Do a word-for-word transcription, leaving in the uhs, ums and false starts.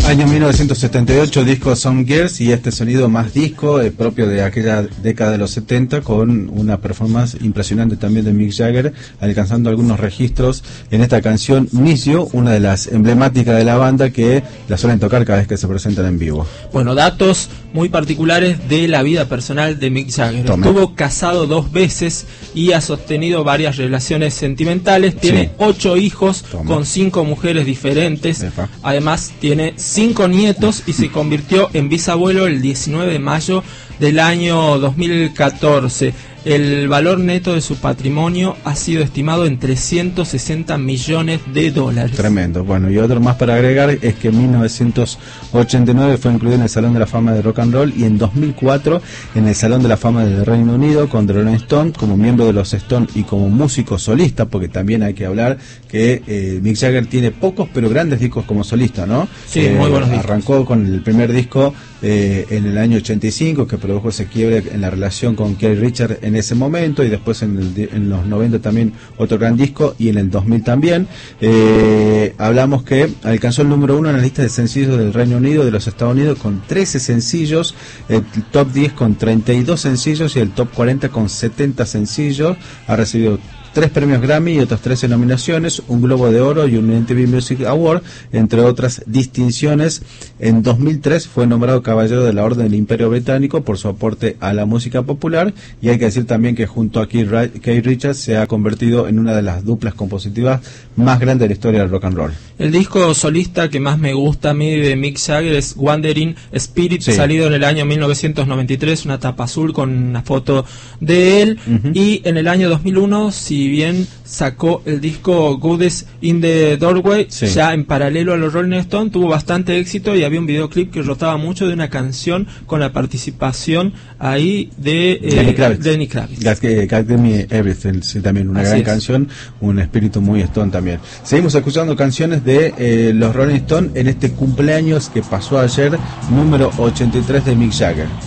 Año mil novecientos setenta y ocho, disco Some Girls, y este sonido más disco, eh, propio de aquella década de los setenta, con una performance impresionante también de Mick Jagger, alcanzando algunos registros en esta canción Miss You, una de las emblemáticas de la banda que la suelen tocar cada vez que se presentan en vivo. Bueno, datos muy particulares de la vida personal de Mick Jagger. Tome. Estuvo casado dos veces y ha sostenido varias relaciones sentimentales. Tiene sí. ocho hijos Tome. con cinco mujeres diferentes. Epa. Además, tiene cinco nietos y se convirtió en bisabuelo el diecinueve de mayo del año dos mil catorce. El valor neto de su patrimonio ha sido estimado en trescientos sesenta millones de dólares. Tremendo. Bueno, y otro más para agregar es que en mil novecientos ochenta y nueve fue incluido en el Salón de la Fama de Rock and Roll, y en dos mil cuatro en el Salón de la Fama del Reino Unido con The Rolling Stone, como miembro de los Stones y como músico solista, porque también hay que hablar que eh, Mick Jagger tiene pocos pero grandes discos como solista, ¿no? Sí, eh, muy buenos discos. Arrancó con el primer disco eh, en el año ochenta y cinco, que produjo ese quiebre en la relación con Keith Richards en ese momento, y después en, el, en los noventa también otro gran disco, y en el dos mil también. Eh, hablamos que alcanzó el número uno en la lista de sencillos del Reino Unido, de los Estados Unidos, con trece sencillos, el top diez con treinta y dos sencillos y el top cuarenta con setenta sencillos. Ha recibido tres premios Grammy y otras trece nominaciones, un Globo de Oro y un M T V Music Award, entre otras distinciones. En dos mil tres fue nombrado Caballero de la Orden del Imperio Británico por su aporte a la música popular, y hay que decir también que junto a Keith Richards se ha convertido en una de las duplas compositivas más grandes de la historia del rock and roll. El disco solista que más me gusta a mí de Mick Jagger es Wandering Spirit, sí. salido en el año mil novecientos noventa y tres, una tapa azul con una foto de él, uh-huh. y en el año dos mil uno, si bien sacó el disco Goddess in the Doorway, sí. ya en paralelo a los Rolling Stones, tuvo bastante éxito, y había un videoclip que rotaba mucho de una canción con la participación ahí de eh, Lenny Kravitz. Lenny Kravitz. God Give Me Everything, sí, también una Así gran es. canción, un espíritu muy Stone también. Seguimos escuchando canciones de eh, los Rolling Stones en este cumpleaños que pasó ayer, número ochenta y tres de Mick Jagger.